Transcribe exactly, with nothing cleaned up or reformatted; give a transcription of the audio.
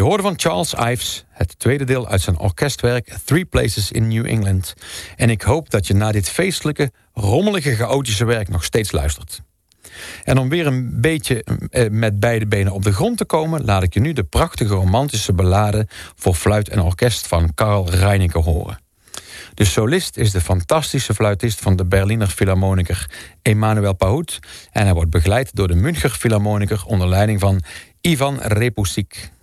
Je hoorde van Charles Ives het tweede deel uit zijn orkestwerk Three Places in New England. En ik hoop dat je na dit feestelijke, rommelige, chaotische werk nog steeds luistert. En om weer een beetje met beide benen op de grond te komen, laat ik je nu de prachtige romantische ballade voor fluit en orkest van Karl Reinecke horen. De solist is de fantastische fluitist van de Berliner Philharmoniker Emanuel Pahud en hij wordt begeleid door de Müncher Philharmoniker onder leiding van Ivan Repusik.